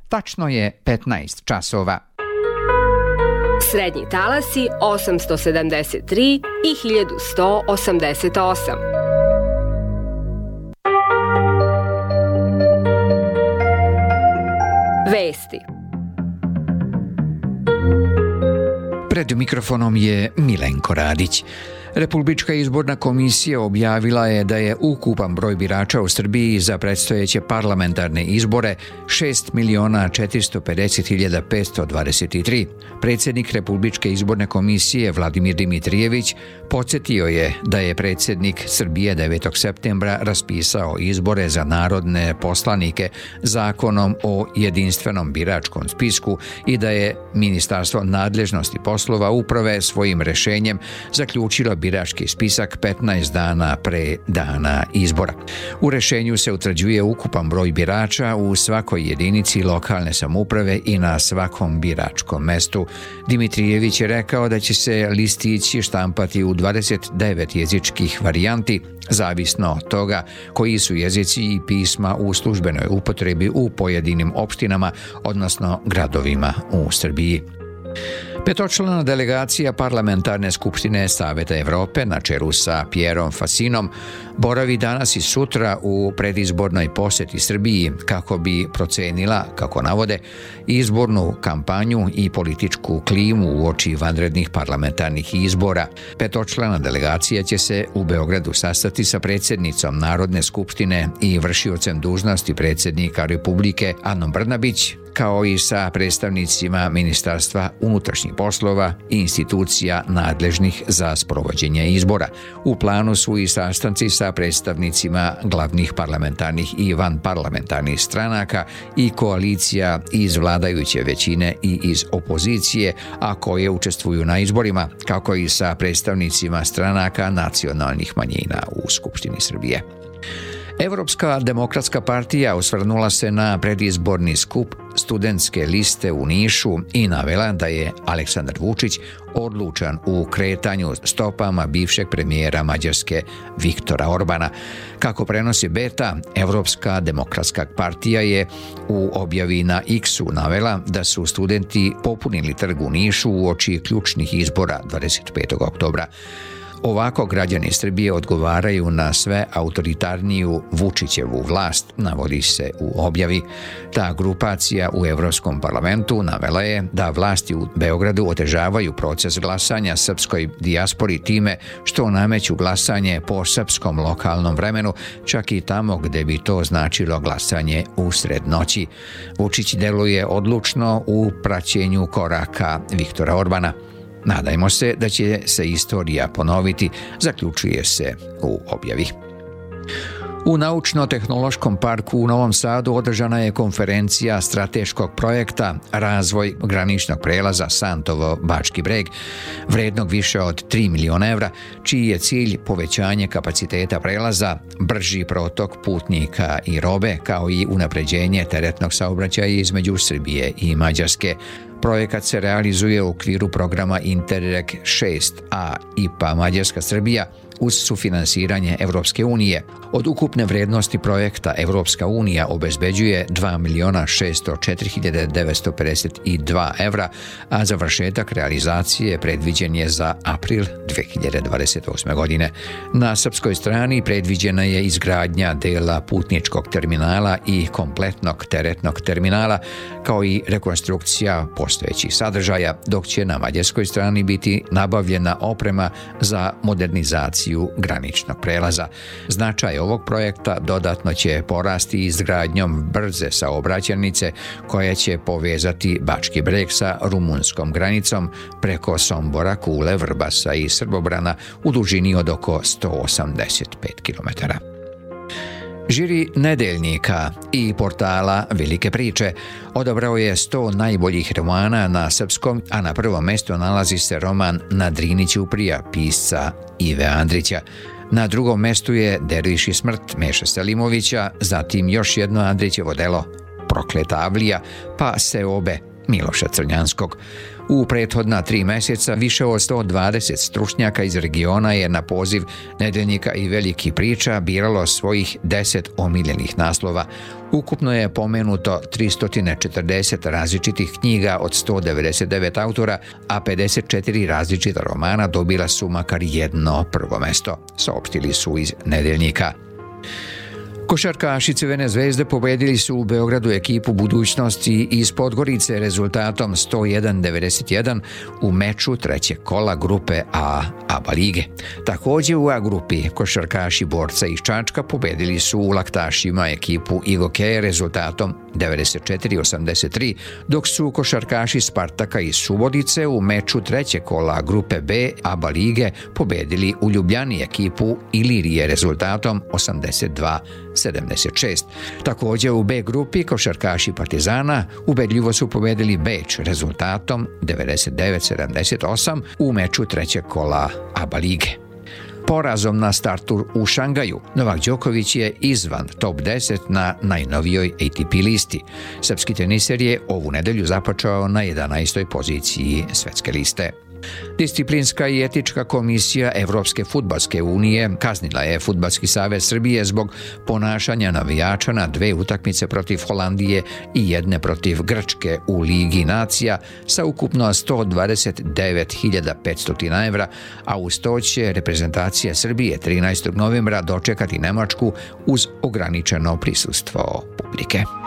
Tačno je 15 časova. Srednji talasi 873 i 1188. Vesti. Pred mikrofonom je Milenko Radić. Republička izborna komisija objavila je da je ukupan broj birača u Srbiji za predstojeće parlamentarne izbore 6.450.523. Predsjednik Republičke izborne komisije Vladimir Dimitrijević podsjetio je da je predsjednik Srbije 9. septembra raspisao izbore za narodne poslanike Zakonom o jedinstvenom biračkom spisku i da je Ministarstvo nadležnosti poslova uprave svojim rješenjem zaključilo birački spisak 15 dana pre dana izbora. U rješenju se utvrđuje ukupan broj birača u svakoj jedinici lokalne samouprave i na svakom biračkom mestu. Dimitrijević je rekao da će se listići štampati u 29 jezičkih varijanti, zavisno od toga koji su jezici i pisma u službenoj upotrebi u pojedinim opštinama, odnosno gradovima u Srbiji. Petočlana delegacija Parlamentarne skupštine Saveta Evrope na čelu sa Pierom Fassinom boravi danas i sutra u predizbornoj posjeti Srbiji kako bi procenila, kako navode, izbornu kampanju i političku klimu uoči vanrednih parlamentarnih izbora. Petočlana delegacija će se u Beogradu sastati sa predsjednicom Narodne skupštine i vršiocem dužnosti predsjednika Republike Anom Brnabić, kao i sa predstavnicima Ministarstva unutrašnjih poslova i institucija nadležnih za sprovođenje izbora. U planu su i sastanci sa predstavnicima glavnih parlamentarnih i vanparlamentarnih stranaka i koalicija iz vladajuće većine i iz opozicije, a koje učestvuju na izborima, kako i sa predstavnicima stranaka nacionalnih manjina u Skupštini Srbije. Evropska demokratska partija osvrnula se na predizborni skup studentske liste u Nišu i navela da je Aleksandar Vučić odlučan u kretanju stopama bivšeg premijera Mađarske Viktora Orbana. Kako prenosi Beta, Evropska demokratska partija je u objavi na X-u navela da su studenti popunili trg u Nišu uoči ključnih izbora 25. oktobra. Ovako građani Srbije odgovaraju na sve autoritarniju Vučićevu vlast, navodi se u objavi. Ta grupacija u Evropskom parlamentu navela je da vlasti u Beogradu otežavaju proces glasanja srpskoj dijaspori time što nameću glasanje po srpskom lokalnom vremenu, čak i tamo gde bi to značilo glasanje usred noći. Vučić deluje odlučno u praćenju koraka Viktora Orbana. Nadajmo se da će se istorija ponoviti, zaključuje se u objavi. U Naučno-tehnološkom parku u Novom Sadu održana je konferencija strateškog projekta Razvoj graničnog prelaza Santovo-Bački Breg, vrednog više od 3 miliona evra, čiji je cilj povećanje kapaciteta prelaza, brži protok putnika i robe, kao i unapređenje teretnog saobraćaja između Srbije i Mađarske. Projekat se realizuje u okviru programa Interreg 6A IPA Mađarska-Srbija uz sufinansiranje Evropske unije. Od ukupne vrednosti projekta Evropska unija obezbeđuje 2.604.952 evra, a završetak realizacije predviđen je za april 2028. godine. Na srpskoj strani predviđena je izgradnja dela putničkog terminala i kompletnog teretnog terminala, kao i rekonstrukcija postojećih sadržaja, dok će na mađarskoj strani biti nabavljena oprema za modernizaciju graničnog prelaza. Značaj ovog projekta dodatno će porasti izgradnjom brze saobraćajnice koja će povezati Bački Breg sa rumunskom granicom preko Sombora, Kule, Vrbasa i Srbobrana u dužini od oko 185 km. Žiri Nedeljnika i portala Velike priče odabrao je 100 najboljih romana na srpskom, a na prvom mjestu nalazi se roman Na Drini ćuprija pisca Ive Andrića. Na drugom mjestu je Derviš i smrt Meše Selimovića, zatim još jedno Andrićevo delo Prokleta avlija, pa Seobe Miloša Crnjanskog. U prethodna 3 meseca više od 120 stručnjaka iz regiona je na poziv Nedeljnika i Velikih priča biralo svojih 10 omiljenih naslova. Ukupno je pomenuto 340 različitih knjiga od 199 autora, a 54 različita romana dobila su makar jedno prvo mesto, saopštili su iz Nedeljnika. Košarkaši Crvene zvezde pobedili su u Beogradu ekipu Budućnosti iz Podgorice rezultatom 101-91 u meču trećeg kola grupe A ABA lige. Također u A grupi košarkaši Borca iz Čačka pobedili su u Laktašima ekipu Igokeje rezultatom 94-83, dok su košarkaši Spartaka iz Subotice u meču trećeg kola grupe B ABA lige pobedili u Ljubljani ekipu Ilirije rezultatom 82-76. Također u B grupi košarkaši Partizana ubedljivo su pobedili Beč rezultatom 99-78 u meču trećeg kola ABA lige. Porazom na startu u Šangaju, Novak Đoković je izvan top 10 na najnovijoj ATP listi. Srpski teniser je ovu nedelju započeo na 11. poziciji svetske liste. Disciplinska i etička komisija Evropske fudbalske unije kaznila je Fudbalski savez Srbije zbog ponašanja navijača na 2 utakmice protiv Holandije i 1 protiv Grčke u Ligi nacija sa ukupno 129.500 evra, a uz to će reprezentacija Srbije 13. novembra dočekati Nemačku uz ograničeno prisustvo publike.